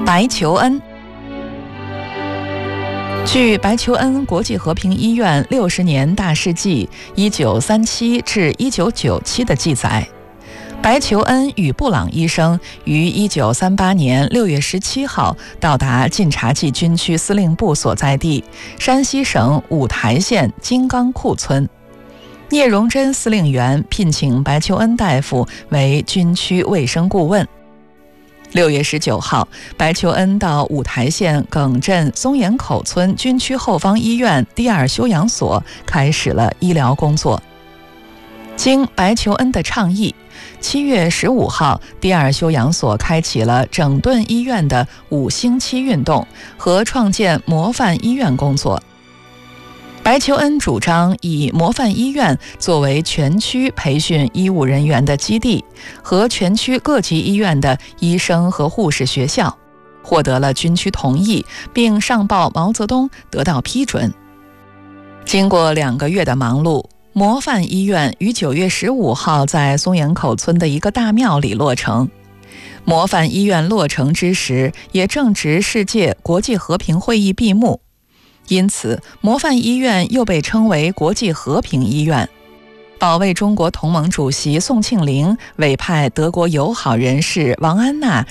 白求恩。据白求恩国际和平医院60年大事记1937至1997的记载，白求恩与布朗医生于1938年6月17号到达晋察冀军区司令部所在地山西省五台县金刚库村。聂荣臻司令员聘请白求恩大夫为军区卫生顾问。6月19号，白求恩到五台县耿镇松岩口村军区后方医院第2休养所开始了医疗工作。经白求恩的倡议，7月15号，第2休养所开启了整顿医院的5星期运动和创建模范医院工作。白求恩主张以模范医院作为全区培训医务人员的基地和全区各级医院的医生和护士学校，获得了军区同意，并上报毛泽东得到批准。经过2个月的忙碌，模范医院于9月15号在松岩口村的一个大庙里落成。模范医院落成之时，也正值世界国际和平会议闭幕，因此模范医院又被称为国际和平医院。保卫中国同盟主席宋庆龄委派德国友好人士王安娜